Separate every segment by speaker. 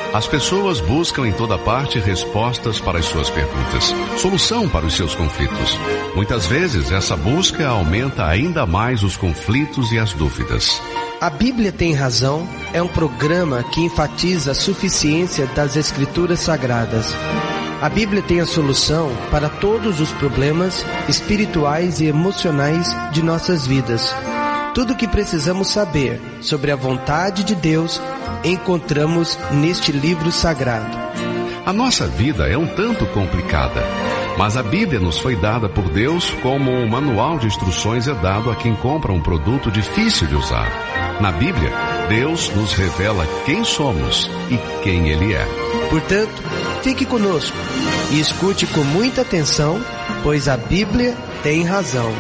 Speaker 1: As pessoas buscam em toda parte respostas para as suas perguntas, solução para os seus conflitos. Muitas vezes, essa busca aumenta ainda mais os conflitos e as dúvidas.
Speaker 2: A Bíblia Tem Razão é um programa que enfatiza a suficiência das Escrituras Sagradas. A Bíblia tem a solução para todos os problemas espirituais e emocionais de nossas vidas. Tudo o que precisamos saber sobre a vontade de Deus encontramos neste livro sagrado.
Speaker 1: A nossa vida é um tanto complicada, mas a Bíblia nos foi dada por Deus como um manual de instruções é dado a quem compra um produto difícil de usar. Na Bíblia, Deus nos revela quem somos e quem Ele é.
Speaker 2: Portanto, fique conosco e escute com muita atenção, pois a Bíblia tem razão.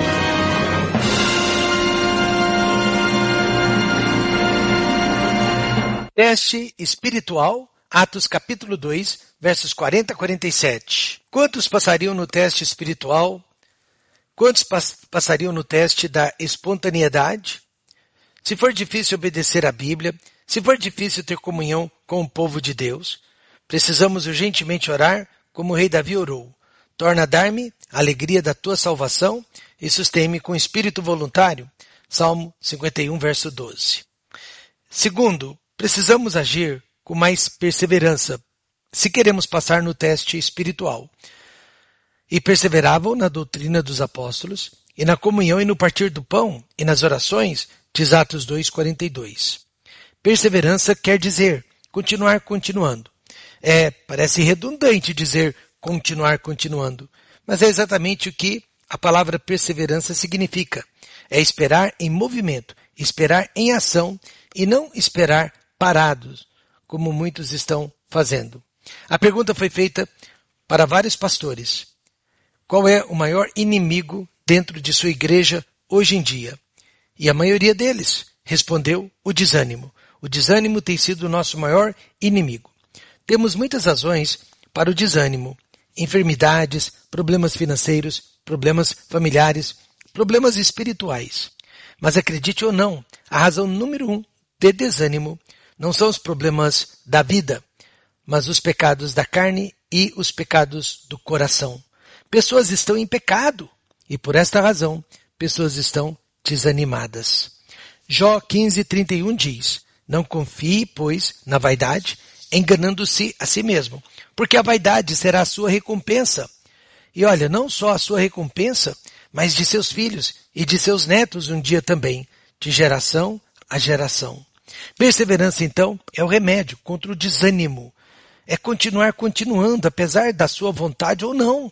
Speaker 3: Teste espiritual, Atos capítulo 2, versos 40 a 47. Quantos passariam no teste espiritual? Quantos passariam no teste da espontaneidade? Se for difícil obedecer à Bíblia, se for difícil ter comunhão com o povo de Deus, precisamos urgentemente orar como o rei Davi orou. Torna a dar-me a alegria da tua salvação e sustém-me com espírito voluntário. Salmo 51, verso 12. Segundo, precisamos agir com mais perseverança se queremos passar no teste espiritual. E perseveravam na doutrina dos apóstolos, e na comunhão e no partir do pão, e nas orações, diz Atos 2:42. Perseverança quer dizer continuar continuando. Parece redundante dizer continuar continuando, mas é exatamente o que a palavra perseverança significa. É esperar em movimento, esperar em ação e não esperar parados, como muitos estão fazendo. A pergunta foi feita para vários pastores. Qual é o maior inimigo dentro de sua igreja hoje em dia? E a maioria deles respondeu o desânimo. O desânimo tem sido o nosso maior inimigo. Temos muitas razões para o desânimo. Enfermidades, problemas financeiros, problemas familiares, problemas espirituais. Mas acredite ou não, a razão número 1 de desânimo não são os problemas da vida, mas os pecados da carne e os pecados do coração. Pessoas estão em pecado e por esta razão, pessoas estão desanimadas. Jó 15:31 diz, não confie, pois, na vaidade, enganando-se a si mesmo, porque a vaidade será a sua recompensa. E olha, não só a sua recompensa, mas de seus filhos e de seus netos um dia também, de geração a geração. Perseverança, então, é o remédio contra o desânimo. É continuar continuando, apesar da sua vontade ou não.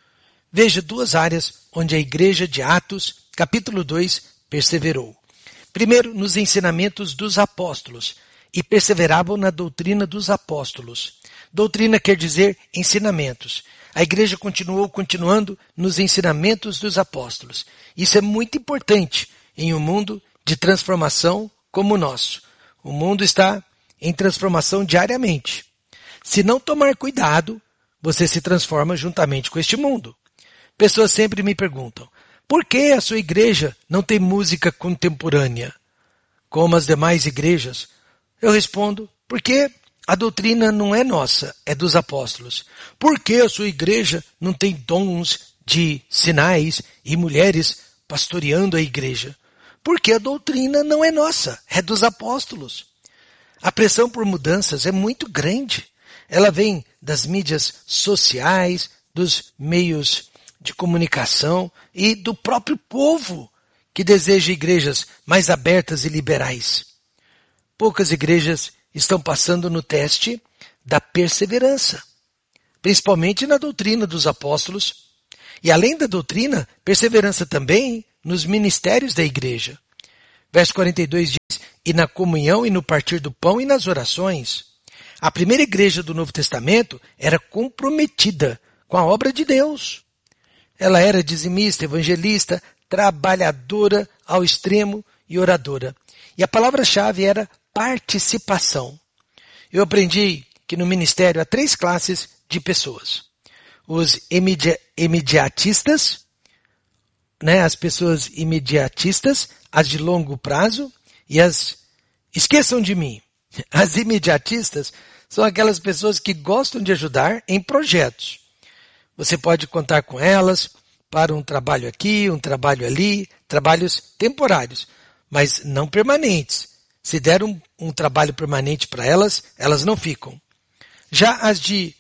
Speaker 3: Veja duas áreas onde a igreja de Atos, capítulo 2, perseverou. Primeiro, nos ensinamentos dos apóstolos, e perseveravam na doutrina dos apóstolos. Doutrina quer dizer ensinamentos. A igreja continuando nos ensinamentos dos apóstolos. Isso é muito importante em um mundo de transformação como o nosso. O mundo está em transformação diariamente. Se não tomar cuidado, você se transforma juntamente com este mundo. Pessoas sempre me perguntam, por que a sua igreja não tem música contemporânea, como as demais igrejas? Eu respondo, porque a doutrina não é nossa, é dos apóstolos. Por que a sua igreja não tem dons de sinais e mulheres pastoreando a igreja? Porque a doutrina não é nossa, é dos apóstolos. A pressão por mudanças é muito grande. Ela vem das mídias sociais, dos meios de comunicação e do próprio povo que deseja igrejas mais abertas e liberais. Poucas igrejas estão passando no teste da perseverança, principalmente na doutrina dos apóstolos. E além da doutrina, perseverança também nos ministérios da igreja. Verso 42 diz, e na comunhão e no partir do pão e nas orações. A primeira igreja do Novo Testamento era comprometida com a obra de Deus. Ela era dizimista, evangelista, trabalhadora ao extremo e oradora. E a palavra-chave era participação. Eu aprendi que no ministério há 3 classes de pessoas. Os imediatistas, as pessoas imediatistas, as de longo prazo e as esqueçam de mim. As imediatistas são aquelas pessoas que gostam de ajudar em projetos. Você pode contar com elas para um trabalho aqui, um trabalho ali, trabalhos temporários, mas não permanentes. Se der um trabalho permanente para elas, elas não ficam. Já as de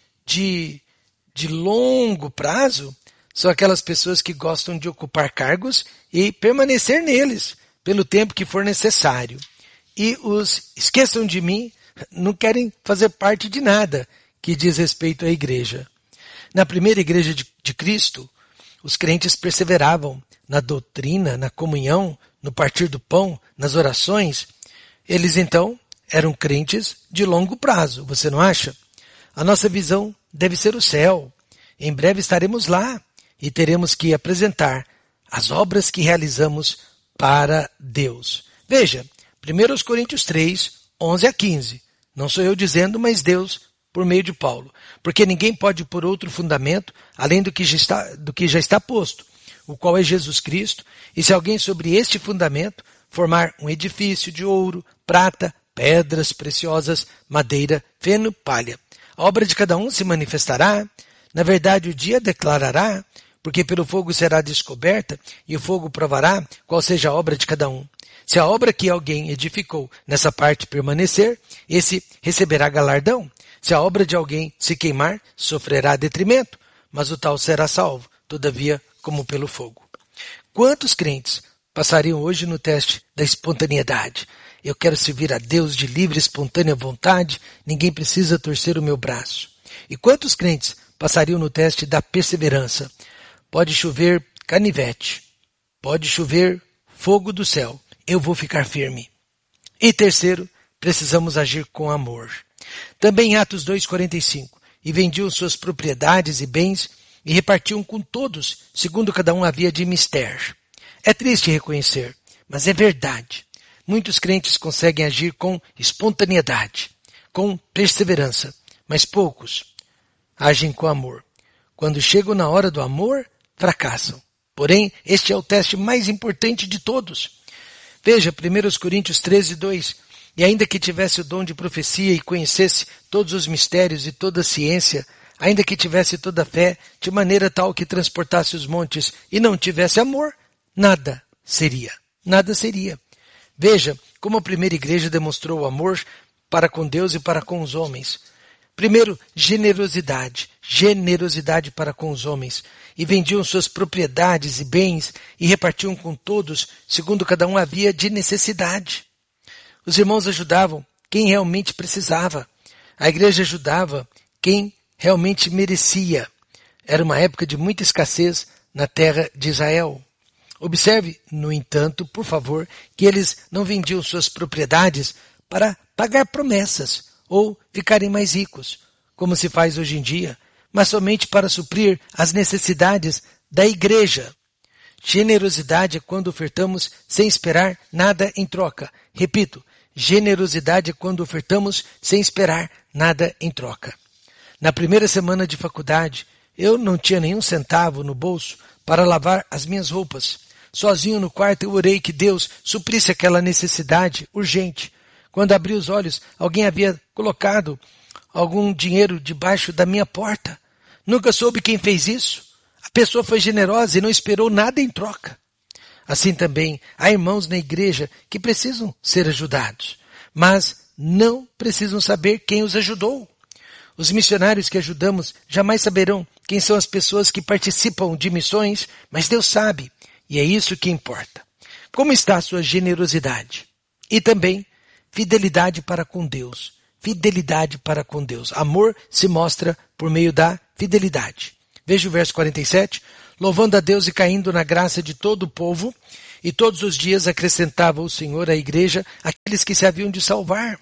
Speaker 3: longo prazo são aquelas pessoas que gostam de ocupar cargos e permanecer neles pelo tempo que for necessário. E os esqueçam de mim não querem fazer parte de nada que diz respeito à igreja. Na primeira igreja de Cristo, os crentes perseveravam na doutrina, na comunhão, no partir do pão, nas orações. Eles então eram crentes de longo prazo, você não acha? A nossa visão deve ser o céu. Em breve estaremos lá e teremos que apresentar as obras que realizamos para Deus. Veja, 1 Coríntios 3, 11 a 15. Não sou eu dizendo, mas Deus por meio de Paulo. Porque ninguém pode pôr outro fundamento além do que já está posto, o qual é Jesus Cristo, e se alguém sobre este fundamento formar um edifício de ouro, prata, pedras preciosas, madeira, feno, palha. A obra de cada um se manifestará, na verdade o dia declarará, porque pelo fogo será descoberta, e o fogo provará qual seja a obra de cada um. Se a obra que alguém edificou nessa parte permanecer, esse receberá galardão. Se a obra de alguém se queimar, sofrerá detrimento, mas o tal será salvo, todavia como pelo fogo. Quantos crentes passariam hoje no teste da espontaneidade? Eu quero servir a Deus de livre e espontânea vontade, ninguém precisa torcer o meu braço. E quantos crentes passariam no teste da perseverança? Pode chover canivete, pode chover fogo do céu, eu vou ficar firme. E terceiro, precisamos agir com amor. Também em Atos 2,45, e vendiam suas propriedades e bens e repartiam com todos, segundo cada um havia de mister. É triste reconhecer, mas é verdade. Muitos crentes conseguem agir com espontaneidade, com perseverança, mas poucos agem com amor. Quando chegam na hora do amor, fracassam. Porém, este é o teste mais importante de todos. Veja 1 Coríntios 13, 2. E ainda que tivesse o dom de profecia e conhecesse todos os mistérios e toda a ciência, ainda que tivesse toda a fé, de maneira tal que transportasse os montes e não tivesse amor, nada seria. Nada seria. Veja como a primeira igreja demonstrou o amor para com Deus e para com os homens. Primeiro, generosidade. Generosidade para com os homens. E vendiam suas propriedades e bens e repartiam com todos, segundo cada um havia de necessidade. Os irmãos ajudavam quem realmente precisava. A igreja ajudava quem realmente merecia. Era uma época de muita escassez na terra de Israel. Observe, no entanto, por favor, que eles não vendiam suas propriedades para pagar promessas ou ficarem mais ricos, como se faz hoje em dia, mas somente para suprir as necessidades da igreja. Generosidade é quando ofertamos sem esperar nada em troca. Repito, generosidade é quando ofertamos sem esperar nada em troca. Na primeira semana de faculdade, eu não tinha nenhum centavo no bolso para lavar as minhas roupas. Sozinho no quarto eu orei que Deus suprisse aquela necessidade urgente. Quando abri os olhos, alguém havia colocado algum dinheiro debaixo da minha porta. Nunca soube quem fez isso. A pessoa foi generosa e não esperou nada em troca. Assim também, há irmãos na igreja que precisam ser ajudados, mas não precisam saber quem os ajudou. Os missionários que ajudamos jamais saberão quem são as pessoas que participam de missões, mas Deus sabe, e é isso que importa. Como está a sua generosidade? E também, fidelidade para com Deus. Fidelidade para com Deus. Amor se mostra por meio da fidelidade. Veja o verso 47. Louvando a Deus e caindo na graça de todo o povo, e todos os dias acrescentava o Senhor à igreja aqueles que se haviam de salvar.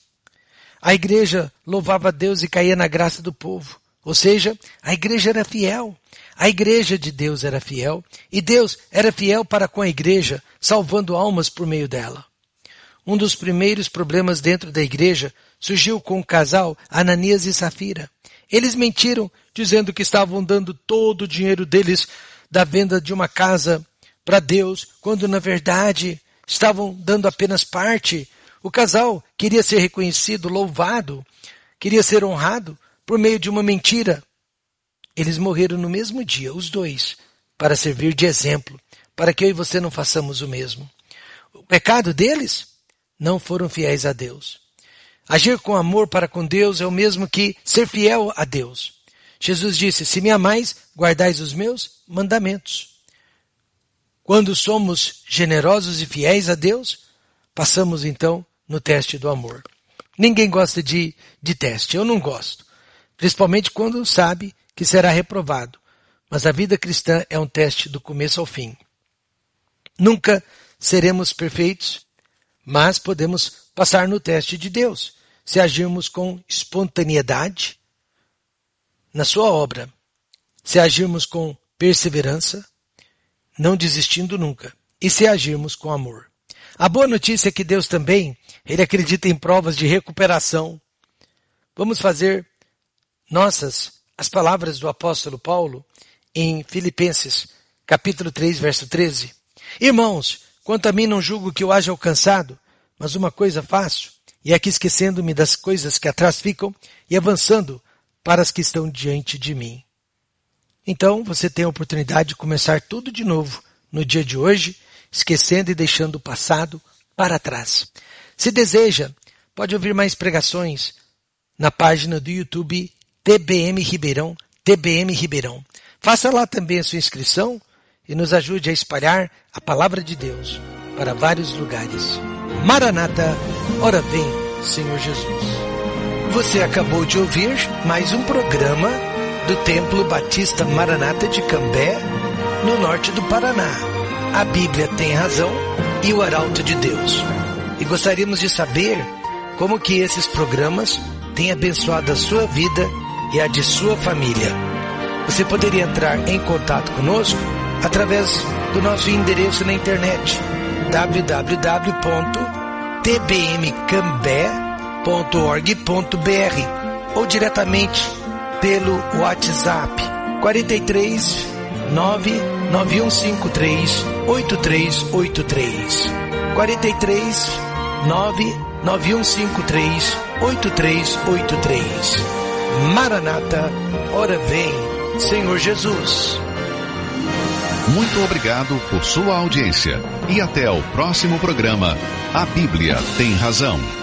Speaker 3: A igreja louvava a Deus e caía na graça do povo. Ou seja, a igreja era fiel. A igreja de Deus era fiel. E Deus era fiel para com a igreja, salvando almas por meio dela. Um dos primeiros problemas dentro da igreja surgiu com o casal Ananias e Safira. Eles mentiram, dizendo que estavam dando todo o dinheiro deles da venda de uma casa para Deus, quando na verdade estavam dando apenas parte, O casal queria ser reconhecido, louvado, queria ser honrado por meio de uma mentira. Eles morreram no mesmo dia, os dois, para servir de exemplo, para que eu e você não façamos o mesmo. O pecado deles? Não foram fiéis a Deus. Agir com amor para com Deus é o mesmo que ser fiel a Deus. Jesus disse, se me amais, guardais os meus mandamentos. Quando somos generosos e fiéis a Deus, passamos então no teste do amor. Ninguém gosta de teste, eu não gosto. Principalmente quando sabe que será reprovado. Mas a vida cristã é um teste do começo ao fim. Nunca seremos perfeitos, mas podemos passar no teste de Deus, se agirmos com espontaneidade na sua obra, se agirmos com perseverança, não desistindo nunca, e se agirmos com amor. A boa notícia é que Deus também, Ele acredita em provas de recuperação. Vamos fazer nossas as palavras do apóstolo Paulo em Filipenses, capítulo 3, verso 13. Irmãos, quanto a mim não julgo que eu haja alcançado, mas uma coisa faço, e é que esquecendo-me das coisas que atrás ficam e avançando para as que estão diante de mim. Então, você tem a oportunidade de começar tudo de novo no dia de hoje, esquecendo e deixando o passado para trás. Se deseja, pode ouvir mais pregações na página do YouTube TBM Ribeirão. Faça lá também a sua inscrição e nos ajude a espalhar a palavra de Deus para vários lugares. Maranata, ora vem, Senhor Jesus. Você acabou de ouvir mais um programa do Templo Batista Maranata de Cambé, no norte do Paraná. A Bíblia tem razão e o arauto de Deus. E gostaríamos de saber como que esses programas têm abençoado a sua vida e a de sua família. Você poderia entrar em contato conosco através do nosso endereço na internet www.tbmcambé.org.br ou diretamente pelo WhatsApp 43 99153 8383 43 99153 8383. Maranata, ora vem, Senhor Jesus.
Speaker 1: Muito obrigado por sua audiência e até o próximo programa. A Bíblia tem razão.